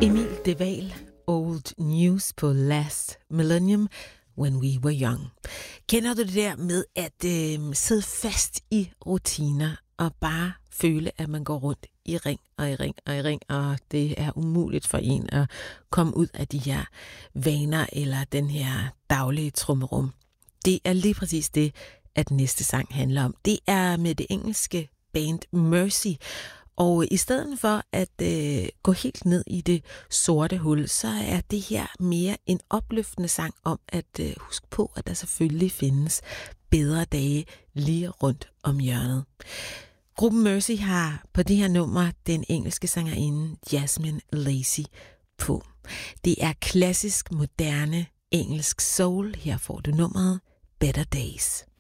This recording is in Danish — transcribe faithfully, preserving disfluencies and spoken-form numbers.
Emil de Waal, Old News på Last Millennium, When We Were Young. Kender du det der med at øh, sidde fast i rutiner og bare føle, at man går rundt i ring og i ring og i ring, og det er umuligt for en at komme ud af de her vaner eller den her daglige trummerum? Det er lige præcis det, at næste sang handler om. Det er med det engelske band Mercy. Og i stedet for at øh, gå helt ned i det sorte hul, så er det her mere en opløftende sang om at øh, huske på, at der selvfølgelig findes bedre dage lige rundt om hjørnet. Gruppen Mercy har på det her nummer den engelske sangerinde Jasmine Lacey på. Det er klassisk, moderne engelsk soul. Her får du nummeret Better Days.